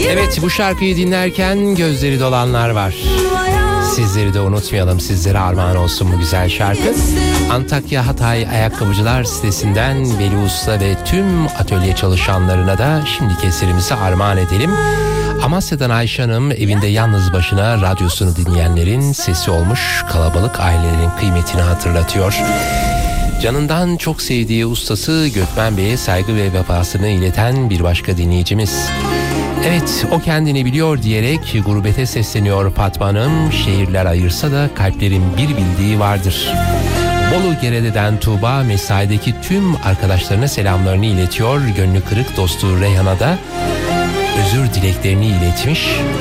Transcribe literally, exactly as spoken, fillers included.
Evet, bu şarkıyı dinlerken gözleri dolanlar var. Sizleri de unutmayalım, sizlere armağan olsun bu güzel şarkı. Antakya Hatay Ayakkabıcılar sitesinden Veli Usta ve tüm atölye çalışanlarına da şimdiki eserimizi armağan edelim. Amasya'dan Ayşe Hanım evinde yalnız başına radyosunu dinleyenlerin sesi olmuş, kalabalık ailelerin kıymetini hatırlatıyor. Canından çok sevdiği ustası Gökmen Bey'e saygı ve vefasını ileten bir başka dinleyicimiz. Evet, o kendini biliyor diyerek gurbete sesleniyor Fatma Hanım. Şehirler ayırsa da kalplerin bir bildiği vardır. Bolu Gerede'den Tuğba mesaideki tüm arkadaşlarına selamlarını iletiyor. Gönlü kırık dostu Reyhan'a da özür dileklerini iletmiş.